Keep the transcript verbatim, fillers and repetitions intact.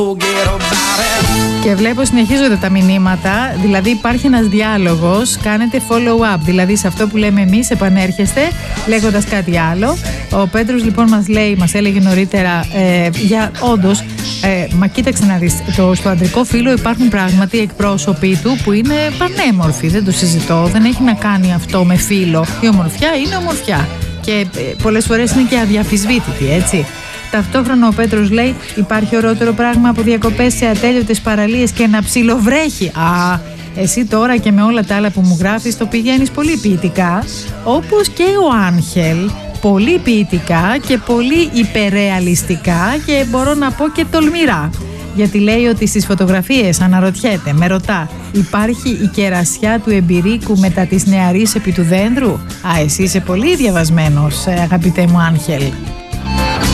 Και βλέπω συνεχίζονται τα μηνύματα, δηλαδή υπάρχει ένας διάλογος, κάνετε follow-up, δηλαδή σε αυτό που λέμε εμείς επανέρχεστε λέγοντας κάτι άλλο. Ο Πέτρος λοιπόν μας λέει, μας έλεγε νωρίτερα ε, για όντως, ε, μα κοίταξε να δεις, το, στο αντρικό φύλο υπάρχουν πράγματι εκπρόσωποι του που είναι πανέμορφοι, δεν το συζητώ, δεν έχει να κάνει αυτό με φύλο, η ομορφιά είναι ομορφιά και ε, πολλές φορές είναι και αδιαφυσβήτητη, έτσι. Ταυτόχρονα ο Πέτρος λέει υπάρχει ωραιότερο πράγμα από διακοπές σε ατέλειωτες παραλίες και να ψιλοβρέχει. Α, εσύ τώρα και με όλα τα άλλα που μου γράφεις το πηγαίνεις πολύ ποιητικά, όπως και ο Άγχελ, πολύ ποιητικά και πολύ υπερρεαλιστικά και μπορώ να πω και τολμηρά. Γιατί λέει ότι στις φωτογραφίες αναρωτιέται, με ρωτά, υπάρχει η κερασιά του εμπειρίκου μετά της νεαρής επί του δέντρου. Α, εσύ είσαι πολύ διαβασμένος, αγαπητέ μου Άγχελ.